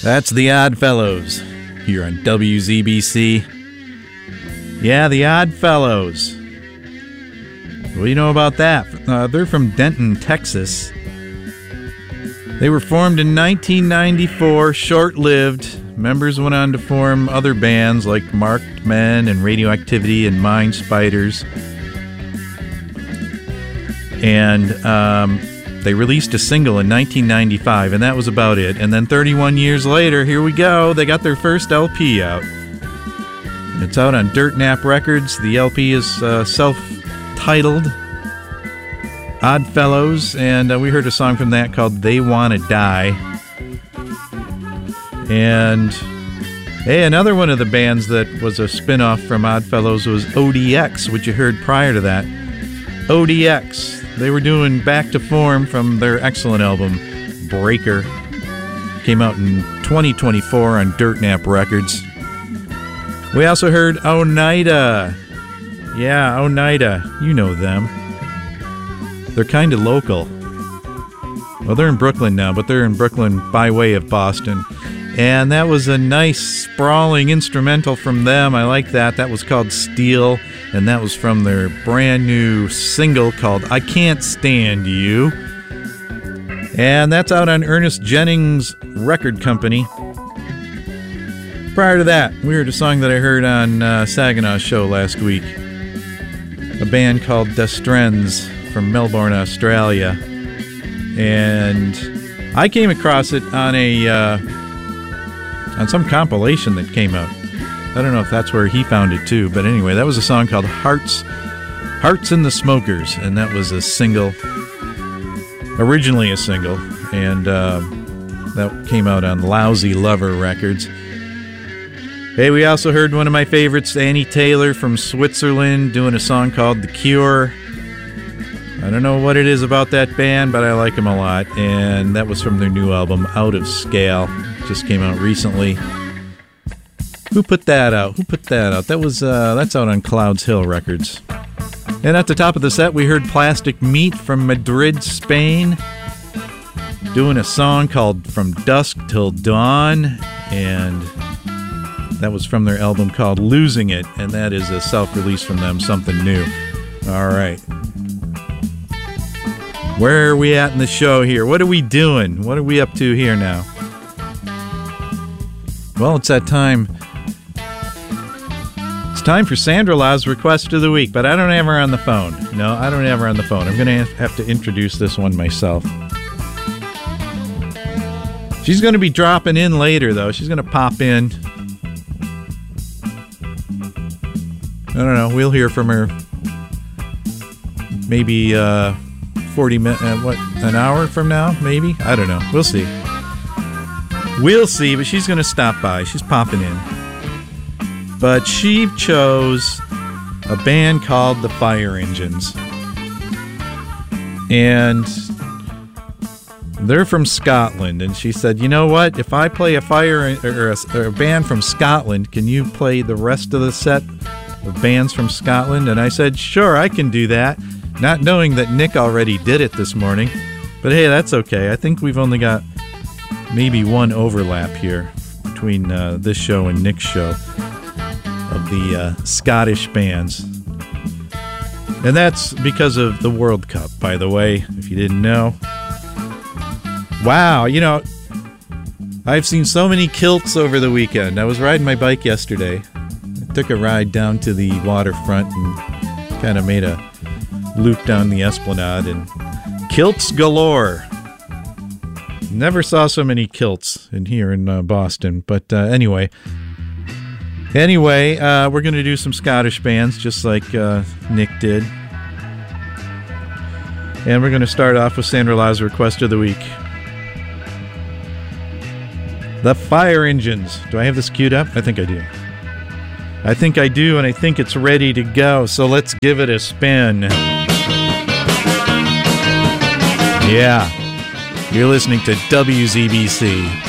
That's the Odd Fellows here on WZBC. Yeah, the Odd Fellows. What do you know about that? They're from Denton, Texas. They were formed in 1994, short-lived. Members went on to form other bands like Marked Men and Radioactivity and Mind Spiders. And they released a single in 1995, and that was about it. And then 31 years later, here we go, they got their first LP out. It's out on Dirt Nap Records. The LP is self-titled Odd Fellows, and we heard a song from that called They Wanna Die. And hey, another one of the bands that was a spin-off from Odd Fellows was ODX, which you heard prior to that. ODX. They were doing Back to Form from their excellent album, Breaker. Came out in 2024 on Dirt Nap Records. We also heard Oneida. Yeah, Oneida. You know them. They're kind of local. Well, they're in Brooklyn now, but they're in Brooklyn by way of Boston. And that was a nice, sprawling instrumental from them. I like that. That was called Steel, and that was from their brand new single called I Can't Stand You. And that's out on Ernest Jennings Record Company. Prior to that, we heard a song that I heard on Saginaw's show last week. A band called Destrens from Melbourne, Australia. And I came across it on on some compilation that came out. I don't know if that's where he found it too, but anyway, that was a song called Hearts and the Smokers, and that was a single, originally a single, and that came out on Lousy Lover Records. Hey, we also heard one of my favorites, Annie Taylor from Switzerland, doing a song called The Cure. I don't know what it is about that band, but I like them a lot, and that was from their new album, Out of Scale. Just came out recently. Who put that out? That was that's out on Clouds Hill Records. And at the top of the set, we heard Plastic Meat from Madrid, Spain, doing a song called From Dusk Till Dawn, and that was from their album called Losing It, and that is a self-release from them, something new. All right. Where are we at in the show here? What are we doing? What are we up to here now? Well, it's that time. It's time for Sandra Law's Request of the Week, but I don't have her on the phone. No, I don't have her on the phone. I'm going to have to introduce this one myself. She's going to be dropping in later, though. She's going to pop in. I don't know. We'll hear from her maybe 40 minutes, an hour from now, maybe? I don't know. We'll see. We'll see, but she's going to stop by. She's popping in. But she chose a band called the Fire Engines. And they're from Scotland. And she said, you know what? If I play a band from Scotland, can you play the rest of the set of bands from Scotland? And I said, sure, I can do that. Not knowing that Nick already did it this morning. But hey, that's okay. I think we've only got maybe one overlap here between this show and Nick's show of the Scottish bands. And that's because of the World Cup, by the way, if you didn't know. Wow, you know, I've seen so many kilts over the weekend. I was riding my bike yesterday. I took a ride down to the waterfront and kind of made a loop down the Esplanade, and kilts galore. Never saw so many kilts in here in Boston, but anyway, we're going to do some Scottish bands just like Nick did. And we're going to start off with Sandra Law's Request of the Week. The Fire Engines. Do I have this queued up? I think I do. And I think it's ready to go, so let's give it a spin. Yeah, you're listening to WZBC.